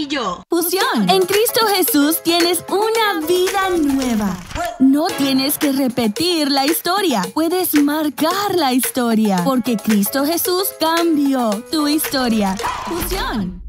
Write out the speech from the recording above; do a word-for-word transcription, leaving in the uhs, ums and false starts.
y yo. Fusión. En Cristo Jesús tienes una vida nueva. No tienes que repetir la historia. Puedes marcar la historia. Porque Cristo Jesús cambió tu historia. Fusión.